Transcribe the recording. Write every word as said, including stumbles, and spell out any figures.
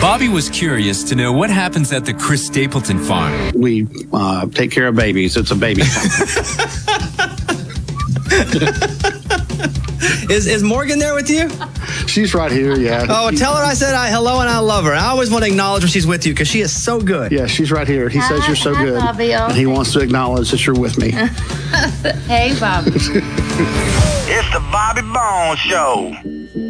Bobby was curious to know what happens at the Chris Stapleton farm. We uh, take care of babies. It's a baby farm. Is is Morgan there with you? She's right here, yeah. Oh, tell her I said I hello and I love her. I always want to acknowledge when she's with you because she is so good. Yeah, she's right here. He Hi, says you're so hi, good. Bobby. Oh, and he wants to acknowledge that you're with me. Hey, Bobby. It's the Bobby Bones Show.